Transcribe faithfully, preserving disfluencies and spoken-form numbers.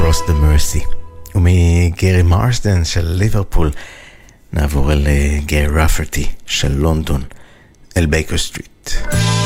Across the Mersey. ומגרי מרסדן של ליברפול נעבור אל גרי רפרטי של לונדון, אל בייקר סטריט.